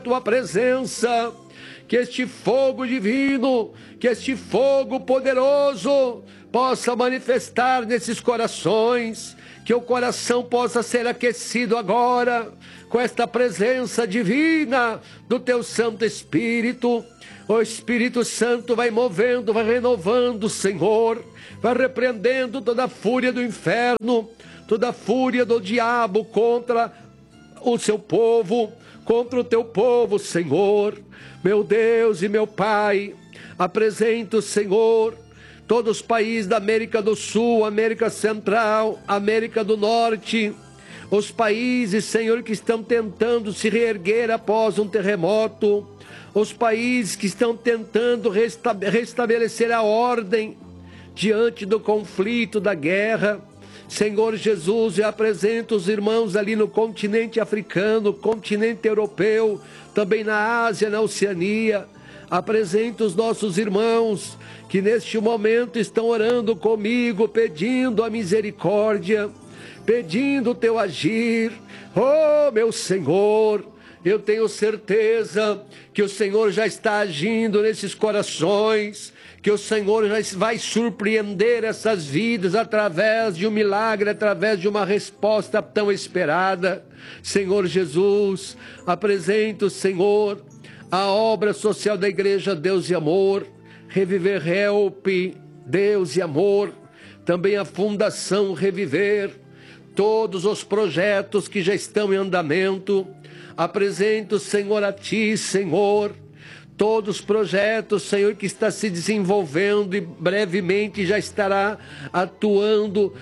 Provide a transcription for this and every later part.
tua presença, que este fogo divino, que este fogo poderoso possa manifestar nesses corações, que o coração possa ser aquecido agora com esta presença divina do teu Santo Espírito. O Espírito Santo vai movendo, vai renovando, Senhor, vai repreendendo toda a fúria do inferno, toda a fúria do diabo contra o seu povo, contra o teu povo, Senhor. Meu Deus e meu Pai, apresento, Senhor, todos os países da América do Sul, América Central, América do Norte, os países, Senhor, que estão tentando se reerguer após um terremoto, os países que estão tentando restabelecer a ordem diante do conflito, da guerra. Senhor Jesus, eu apresento os irmãos ali no continente africano, continente europeu, também na Ásia, na Oceania. Apresento os nossos irmãos que neste momento estão orando comigo, pedindo a misericórdia, pedindo o teu agir. Oh, meu Senhor, eu tenho certeza que o Senhor já está agindo nesses corações, que o Senhor já vai surpreender essas vidas através de um milagre, através de uma resposta tão esperada. Senhor Jesus, apresento, Senhor, a obra social da Igreja Deus e Amor, Reviver Help, Deus e Amor, também a Fundação Reviver, todos os projetos que já estão em andamento. Apresento, Senhor, a Ti, Senhor, todos os projetos, Senhor, que está se desenvolvendo e brevemente já estará atuando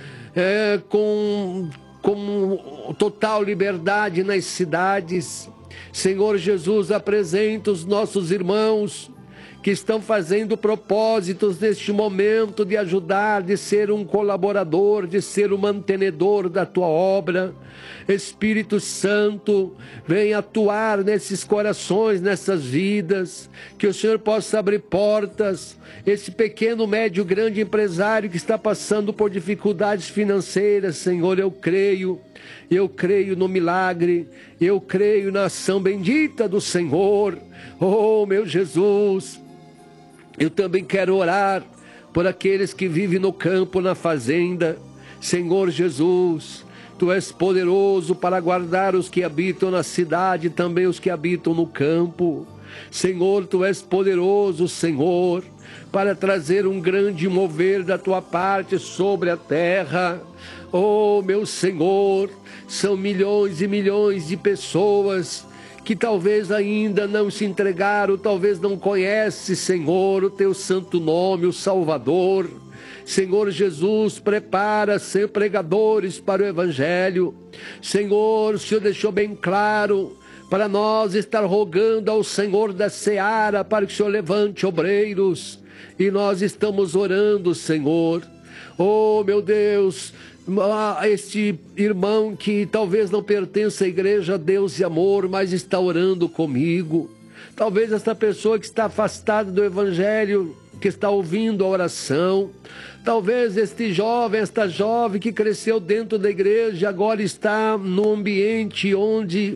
com total liberdade nas cidades. Senhor Jesus, apresento os nossos irmãos que estão fazendo propósitos neste momento de ajudar, de ser um colaborador, de ser um mantenedor da Tua obra. Espírito Santo, vem atuar nesses corações, nessas vidas, que o Senhor possa abrir portas. Esse pequeno, médio, grande empresário que está passando por dificuldades financeiras, Senhor, eu creio no milagre, eu creio na ação bendita do Senhor. Oh, meu Jesus, eu também quero orar por aqueles que vivem no campo, na fazenda. Senhor Jesus, Tu és poderoso para guardar os que habitam na cidade e também os que habitam no campo. Senhor, Tu és poderoso, Senhor, para trazer um grande mover da Tua parte sobre a terra. Oh, meu Senhor, são milhões e milhões de pessoas que talvez ainda não se entregaram, talvez não conhecem, Senhor, o Teu santo nome, o Salvador. Senhor Jesus, prepara, Senhor, pregadores para o Evangelho. Senhor, o Senhor deixou bem claro para nós estar rogando ao Senhor da seara para que o Senhor levante obreiros. E nós estamos orando, Senhor. Oh, meu Deus, este irmão que talvez não pertença à Igreja Deus e Amor, mas está orando comigo. Talvez esta pessoa que está afastada do Evangelho, que está ouvindo a oração. Talvez este jovem, esta jovem que cresceu dentro da igreja, agora está num ambiente onde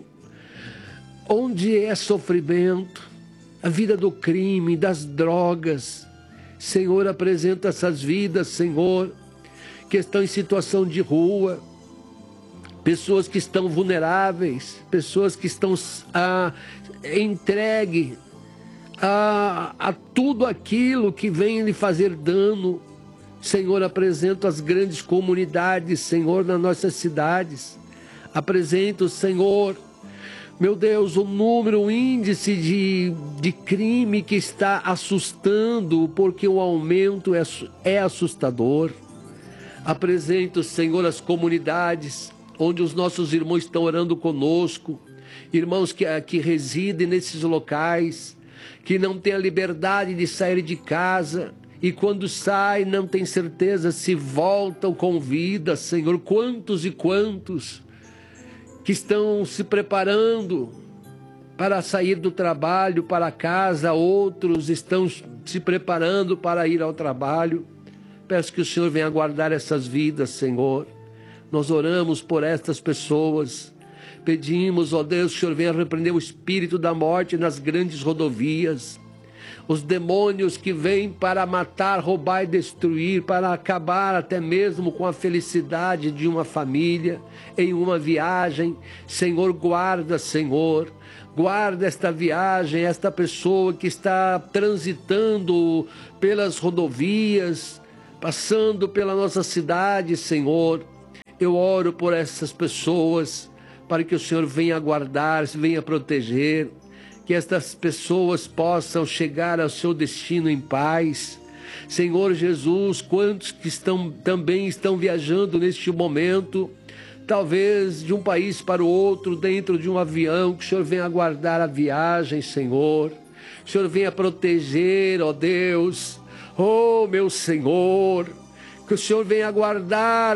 é sofrimento, a vida do crime, das drogas. Senhor, apresenta essas vidas, Senhor, que estão em situação de rua, pessoas que estão vulneráveis, pessoas que estão entregues a tudo aquilo que vem lhe fazer dano. Senhor, apresento as grandes comunidades, Senhor, nas nossas cidades. Apresento, Senhor, meu Deus, o número, o índice de crime que está assustando, porque o aumento é assustador. Apresento, Senhor, as comunidades onde os nossos irmãos estão orando conosco, irmãos que residem nesses locais, que não têm a liberdade de sair de casa, e quando saem não tem certeza se voltam com vida, Senhor. Quantos e quantos que estão se preparando para sair do trabalho para casa, outros estão se preparando para ir ao trabalho. Peço que o Senhor venha guardar essas vidas, Senhor. Nós oramos por estas pessoas Pedimos, ó Deus, que o Senhor venha repreender o espírito da morte nas grandes rodovias. Os demônios que vêm para matar, roubar e destruir, para acabar até mesmo com a felicidade de uma família, em uma viagem. Senhor, guarda, Senhor. Guarda esta viagem, esta pessoa que está transitando pelas rodovias, passando pela nossa cidade, Senhor. Eu oro por essas pessoas, para que o Senhor venha guardar, venha proteger, que estas pessoas possam chegar ao seu destino em paz. Senhor Jesus, quantos que também estão viajando neste momento, talvez de um país para o outro, dentro de um avião, que o Senhor venha guardar a viagem, Senhor. Que o Senhor venha proteger, ó Deus, ó meu Senhor. Que o Senhor venha guardar,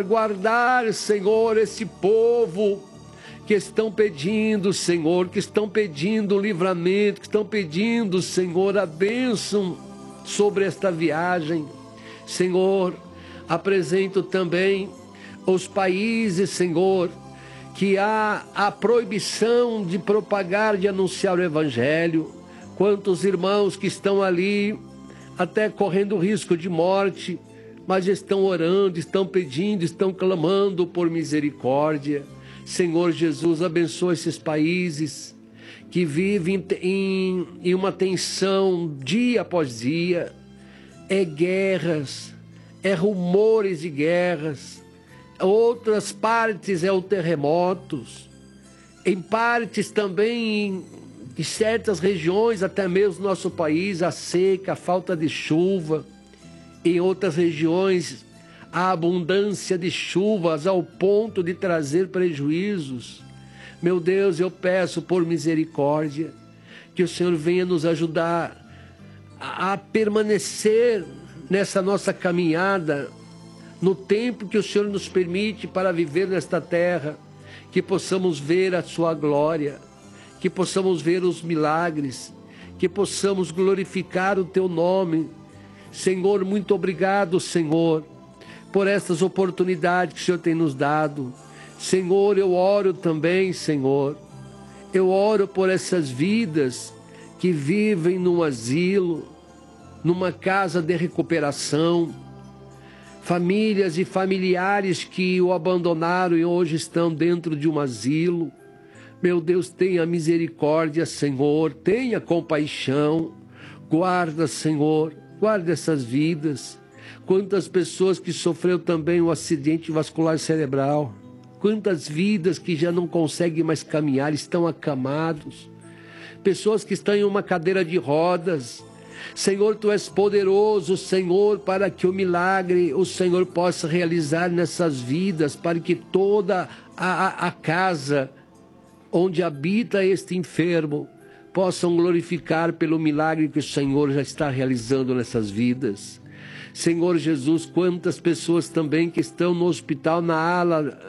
Senhor, esse povo que estão pedindo, Senhor, que estão pedindo livramento, que estão pedindo, Senhor, a bênção sobre esta viagem. Senhor, apresento também os países, Senhor, que há a proibição de propagar, de anunciar o Evangelho. Quantos irmãos que estão ali, até correndo risco de morte, mas estão orando, estão pedindo, estão clamando por misericórdia. Senhor Jesus, abençoa esses países que vivem em uma tensão dia após dia. É guerras, é rumores de guerras. Outras partes é o terremotos. Em partes também, em certas regiões, até mesmo no nosso país, a seca, a falta de chuva. Em outras regiões, a abundância de chuvas ao ponto de trazer prejuízos. Meu Deus, eu peço por misericórdia, que o Senhor venha nos ajudar a permanecer nessa nossa caminhada, no tempo que o Senhor nos permite para viver nesta terra, que possamos ver a sua glória, que possamos ver os milagres, que possamos glorificar o teu nome. Senhor, muito obrigado, Senhor, por estas oportunidades que o Senhor tem nos dado. Senhor, eu oro também, Senhor, eu oro por essas vidas que vivem num asilo, numa casa de recuperação, famílias e familiares que o abandonaram e hoje estão dentro de um asilo. Meu Deus, tenha misericórdia, Senhor, tenha compaixão, guarda, Senhor, guarda essas vidas. Quantas pessoas que sofreram também um acidente vascular cerebral, quantas vidas que já não conseguem mais caminhar, estão acamados, pessoas que estão em uma cadeira de rodas. Senhor, Tu és poderoso, Senhor, para que o milagre o Senhor possa realizar nessas vidas, para que toda a casa onde habita este enfermo possam glorificar pelo milagre que o Senhor já está realizando nessas vidas. Senhor Jesus, quantas pessoas também que estão no hospital, na ala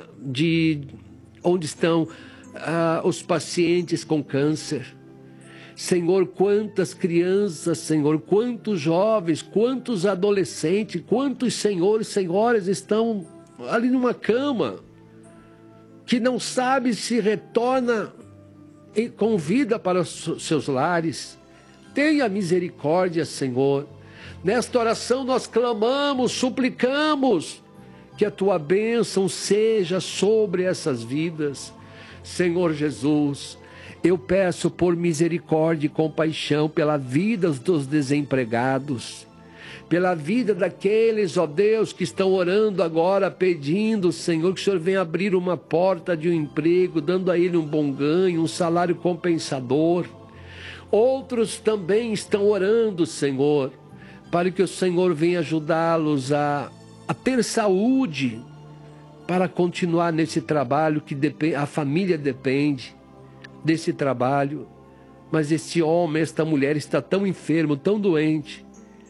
onde estão os pacientes com câncer. Senhor, quantas crianças, Senhor, quantos jovens, quantos adolescentes, quantos senhores, senhoras estão ali numa cama, que não sabe se retorna com vida para os seus lares. Tenha misericórdia, Senhor. Nesta oração nós clamamos, suplicamos que a Tua bênção seja sobre essas vidas. Senhor Jesus, eu peço por misericórdia e compaixão pela vida dos desempregados, pela vida daqueles, ó Deus, que estão orando agora, pedindo, Senhor, que o Senhor venha abrir uma porta de um emprego, dando a ele um bom ganho, um salário compensador. Outros também estão orando, Senhor, para que o Senhor venha ajudá-los a ter saúde para continuar nesse trabalho que a família depende desse trabalho. Mas esse homem, esta mulher está tão enfermo, tão doente,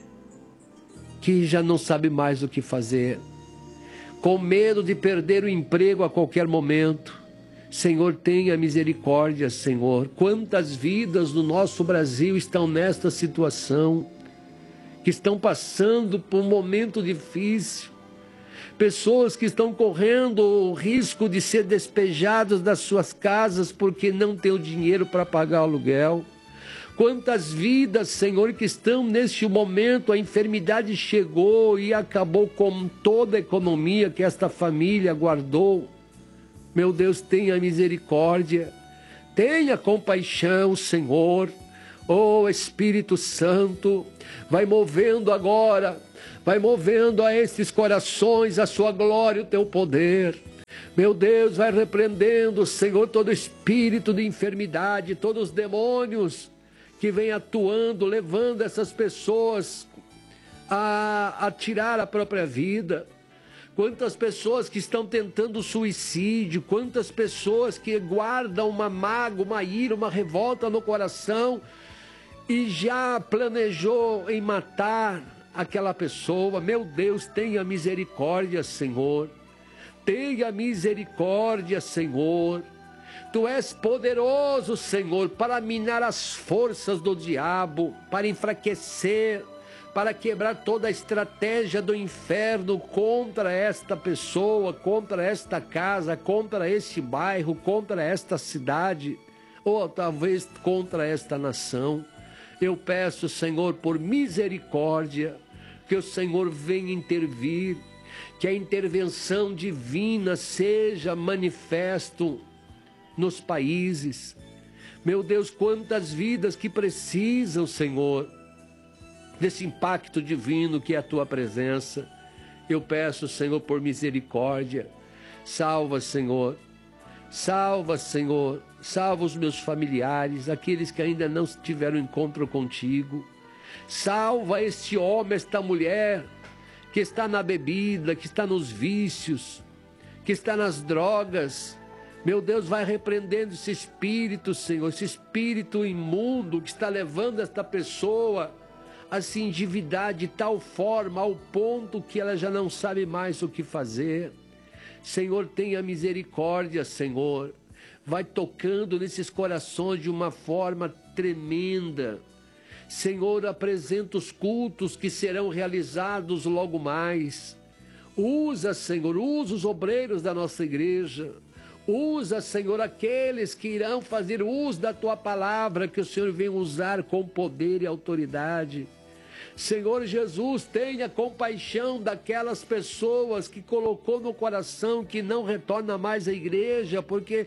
que já não sabe mais o que fazer, com medo de perder o emprego a qualquer momento. Senhor, tenha misericórdia, Senhor. Quantas vidas no nosso Brasil estão nesta situação, que estão passando por um momento difícil, pessoas que estão correndo o risco de ser despejados das suas casas porque não têm o dinheiro para pagar o aluguel. Quantas vidas, Senhor, que estão neste momento, a enfermidade chegou e acabou com toda a economia que esta família guardou. Meu Deus, tenha misericórdia, tenha compaixão, Senhor. Oh, Espírito Santo, vai movendo agora, vai movendo a esses corações a sua glória e o teu poder. Meu Deus, vai repreendendo, Senhor, todo espírito de enfermidade, todos os demônios que vem atuando, levando essas pessoas a tirar a própria vida. Quantas pessoas que estão tentando suicídio, quantas pessoas que guardam uma mágoa, uma ira, uma revolta no coração e já planejou em matar aquela pessoa. Meu Deus, tenha misericórdia, Senhor. Tenha misericórdia, Senhor. Tu és poderoso, Senhor, para minar as forças do diabo, para enfraquecer, para quebrar toda a estratégia do inferno contra esta pessoa, contra esta casa, contra este bairro, contra esta cidade, ou talvez contra esta nação. Eu peço, Senhor, por misericórdia, que o Senhor venha intervir, que a intervenção divina seja manifesto nos países. Meu Deus, quantas vidas que precisam, Senhor, desse impacto divino que é a tua presença. Eu peço, Senhor, por misericórdia, salva, Senhor, salva, Senhor, salva os meus familiares, aqueles que ainda não tiveram encontro contigo. Salva este homem, esta mulher que está na bebida, que está nos vícios, que está nas drogas. Meu Deus, vai repreendendo esse espírito, Senhor, esse espírito imundo que está levando esta pessoa a se endividar de tal forma, ao ponto que ela já não sabe mais o que fazer. Senhor, tenha misericórdia, Senhor. Vai tocando nesses corações de uma forma tremenda. Senhor, apresenta os cultos que serão realizados logo mais. Usa, Senhor, usa os obreiros da nossa igreja. Usa, Senhor, aqueles que irão fazer uso da Tua palavra, que o Senhor venha usar com poder e autoridade. Senhor Jesus, tenha compaixão daquelas pessoas que colocou no coração que não retorna mais à igreja, porque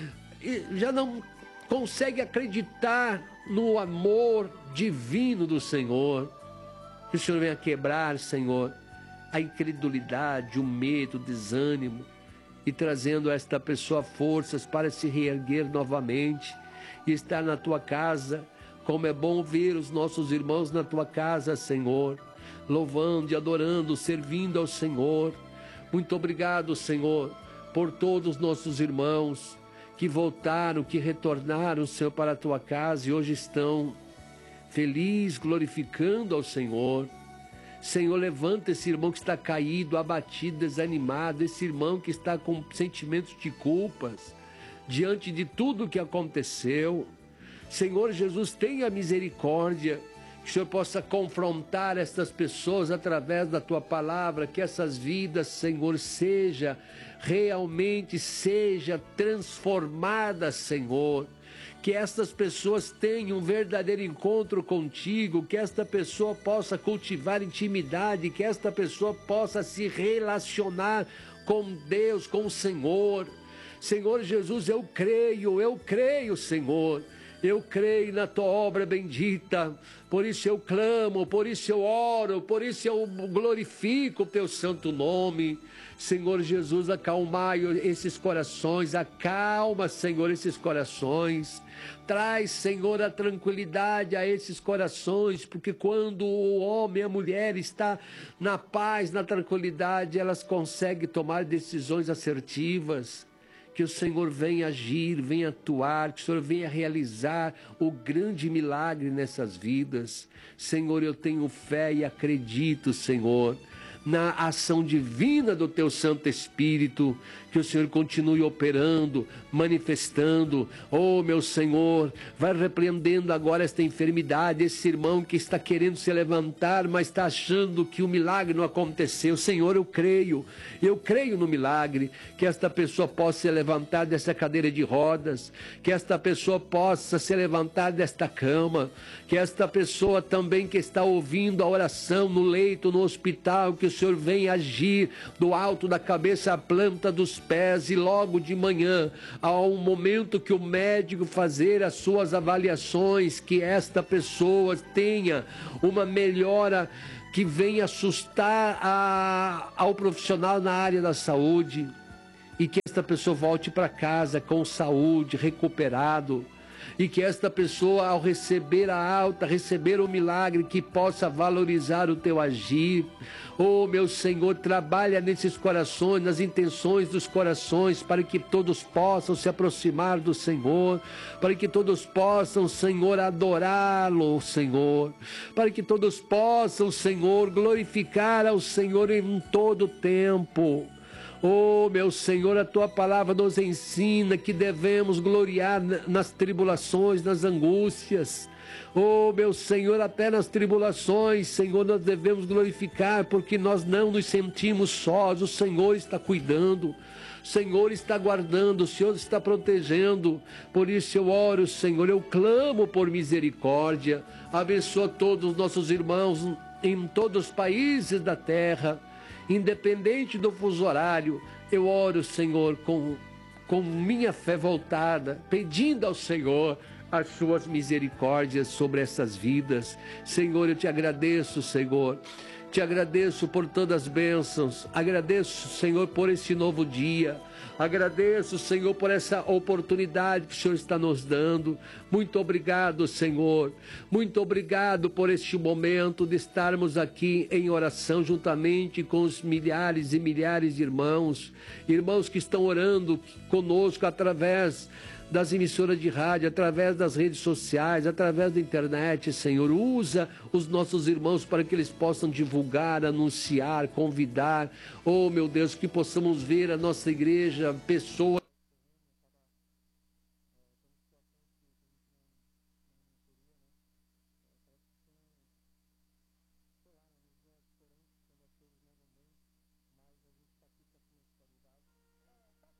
já não consegue acreditar no amor divino do Senhor. Que o Senhor venha quebrar, Senhor, a incredulidade, o medo, o desânimo, e trazendo a esta pessoa forças para se reerguer novamente e estar na Tua casa. Como é bom ver os nossos irmãos na Tua casa, Senhor, louvando e adorando, servindo ao Senhor. Muito obrigado, Senhor, por todos os nossos irmãos que voltaram, que retornaram, Senhor, para a Tua casa e hoje estão felizes, glorificando ao Senhor. Senhor, levanta esse irmão que está caído, abatido, desanimado, esse irmão que está com sentimentos de culpas diante de tudo o que aconteceu. Senhor Jesus, tenha misericórdia, que o Senhor possa confrontar estas pessoas através da Tua palavra, que essas vidas, Senhor, realmente seja transformadas, Senhor. Que estas pessoas tenham um verdadeiro encontro contigo, que esta pessoa possa cultivar intimidade, que esta pessoa possa se relacionar com Deus, com o Senhor. Senhor Jesus, eu creio, Senhor. Eu creio na Tua obra bendita, por isso eu clamo, por isso eu oro, por isso eu glorifico o Teu santo nome. Senhor Jesus, acalmai esses corações, acalma, Senhor, esses corações. Traz, Senhor, a tranquilidade a esses corações, porque quando o homem e a mulher está na paz, na tranquilidade, elas conseguem tomar decisões assertivas. Que o Senhor venha agir, venha atuar, que o Senhor venha realizar o grande milagre nessas vidas. Senhor, eu tenho fé e acredito, Senhor, na ação divina do Teu Santo Espírito, que o Senhor continue operando, manifestando. Oh, meu Senhor, vai repreendendo agora esta enfermidade, esse irmão que está querendo se levantar, mas está achando que o milagre não aconteceu. Senhor, eu creio no milagre, que esta pessoa possa se levantar dessa cadeira de rodas, que esta pessoa possa se levantar desta cama, que esta pessoa também que está ouvindo a oração no leito, no hospital, que o Senhor venha agir do alto da cabeça à planta dos pés, e logo de manhã, ao momento que o médico fazer as suas avaliações, que esta pessoa tenha uma melhora que venha assustar ao profissional na área da saúde, e que esta pessoa volte para casa com saúde, recuperado, e que esta pessoa, ao receber a alta, receber o milagre, que possa valorizar o teu agir. Oh, meu Senhor, trabalha nesses corações, nas intenções dos corações, para que todos possam se aproximar do Senhor, para que todos possam, Senhor, adorá-lo, Senhor, para que todos possam, Senhor, glorificar ao Senhor em todo o tempo. Oh, meu Senhor, a Tua palavra nos ensina que devemos gloriar nas tribulações, nas angústias. Oh, meu Senhor, até nas tribulações, Senhor, nós devemos glorificar, porque nós não nos sentimos sós. O Senhor está cuidando, o Senhor está guardando, o Senhor está protegendo. Por isso eu oro, Senhor, eu clamo por misericórdia. Abençoa todos os nossos irmãos em todos os países da terra, independente do fuso horário. Eu oro, Senhor, com minha fé voltada, pedindo ao Senhor as suas misericórdias sobre essas vidas. Senhor, eu te agradeço, Senhor. Te agradeço por todas as bênçãos. Agradeço, Senhor, por esse novo dia. Agradeço, Senhor, por essa oportunidade que o Senhor está nos dando. Muito obrigado, Senhor. Muito obrigado por este momento de estarmos aqui em oração juntamente com os milhares e milhares de irmãos. Irmãos que estão orando conosco através das emissoras de rádio, através das redes sociais, através da internet. Senhor, usa os nossos irmãos para que eles possam divulgar, anunciar, convidar. Oh, meu Deus, que possamos ver a nossa igreja, pessoas